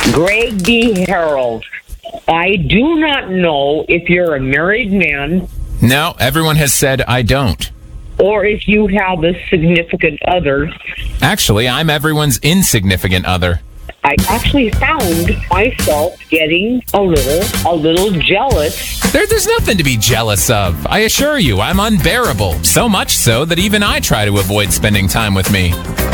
Greg D. Harold, I do not know if you're a married man No, everyone has said I don't. or if you have a significant other. Actually, I'm everyone's insignificant other. I actually found myself getting a little jealous. There's nothing to be jealous of. I assure you, I'm unbearable. So much so that even I try to avoid spending time with me.